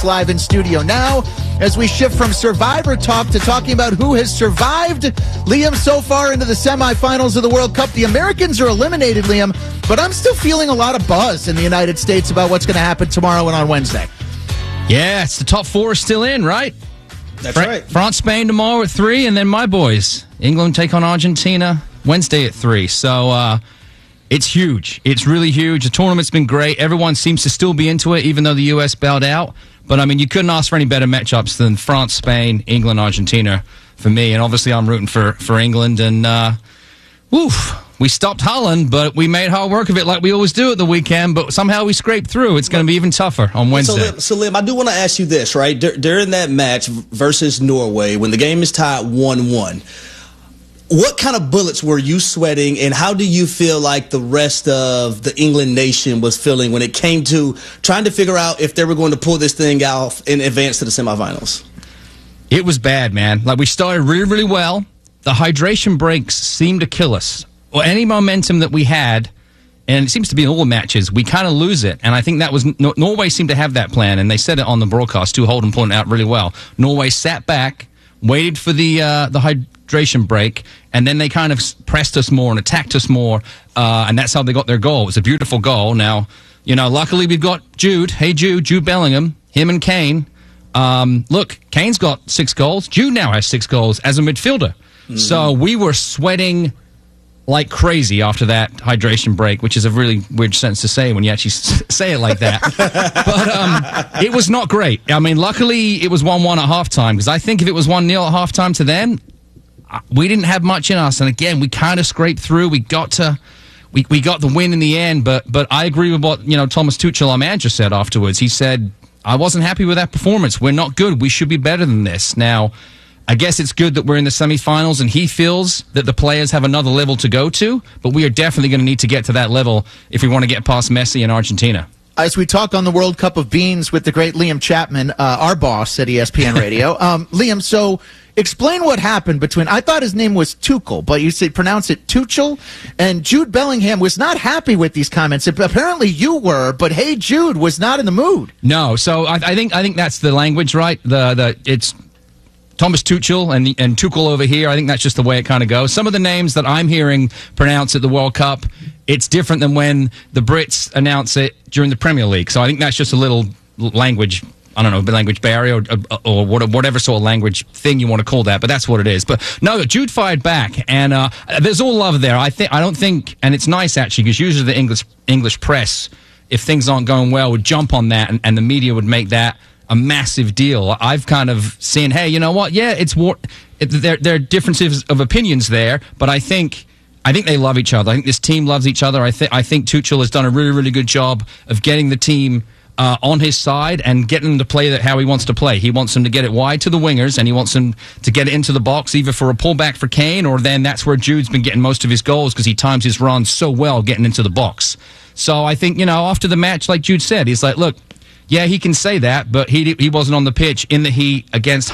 live in studio now as we shift from Survivor talk to talking about who has survived, Liam, so far into the semifinals of the World Cup. The Americans are eliminated, Liam, but I'm still feeling a lot of buzz in the United States about what's going to happen tomorrow and on Wednesday. Yeah, it's the top four is still in, right? That's right. France, Spain tomorrow at 3, and then my boys. England take on Argentina Wednesday at 3. So it's huge. It's really huge. The tournament's been great. Everyone seems to still be into it, even though the U.S. bowed out. But, I mean, you couldn't ask for any better matchups than France, Spain, England, Argentina for me. And obviously I'm rooting for England. And, we stopped Holland, but we made hard work of it like we always do at the weekend, but somehow we scraped through. It's going to be even tougher on Wednesday. So Liam, I do want to ask you this, right? During that match versus Norway, when the game is tied 1-1, what kind of bullets were you sweating, and how do you feel like the rest of the England nation was feeling when it came to trying to figure out if they were going to pull this thing out and advance to the semifinals? It was bad, man. Like, we started really, really well. The hydration breaks seemed to kill us. Or any momentum that we had, and it seems to be in all the matches, we kind of lose it. And I think that was Norway seemed to have that plan, and they said it on the broadcast too. Holden pointed out really well. Norway sat back, waited for the hydration break, and then they kind of pressed us more and attacked us more, and that's how they got their goal. It was a beautiful goal. Now, luckily we've got Jude. Hey, Jude Bellingham, him and Kane. Look, Kane's got 6 goals. Jude now has 6 goals as a midfielder. Mm-hmm. So we were sweating like crazy after that hydration break, which is a really weird sentence to say when you actually say it like that. But it was not great. I mean, luckily it was 1-1 at halftime, because I think if it was 1-0 at halftime to them, we didn't have much in us. And again, we kind of scraped through. We got the win in the end. But I agree with what Thomas Tuchel, our manager, said afterwards. He said, I wasn't happy with that performance. We're not good. We should be better than this. Now, I guess it's good that we're in the semifinals, and he feels that the players have another level to go to, but we are definitely going to need to get to that level if we want to get past Messi and Argentina. As we talk on the World Cup of Beans with the great Liam Chapman, our boss at ESPN Radio. Liam, so explain what happened between, I thought his name was Tuchel, but you pronounce it Tuchel, and Jude Bellingham was not happy with these comments. Apparently you were, but Hey Jude was not in the mood. No, so I think that's the language, right? It's Thomas Tuchel and Tuchel over here. I think that's just the way it kind of goes. Some of the names that I'm hearing pronounced at the World Cup, it's different than when the Brits announce it during the Premier League. So I think that's just a little language, I don't know, language barrier or whatever sort of language thing you want to call that, but that's what it is. But no, Jude fired back, and there's all love there. I don't think, and it's nice actually, because usually the English press, if things aren't going well, would jump on that, and the media would make that a massive deal. I've kind of seen, hey, you know what? Yeah, there are differences of opinions there, but I think they love each other. I think this team loves each other. I think Tuchel has done a really, really good job of getting the team on his side and getting them to play how he wants to play. He wants them to get it wide to the wingers, and he wants them to get it into the box, either for a pullback for Kane, or then that's where Jude's been getting most of his goals, because he times his runs so well getting into the box. So I think, after the match, like Jude said, he's like, look, yeah, he can say that, but he wasn't on the pitch in the heat against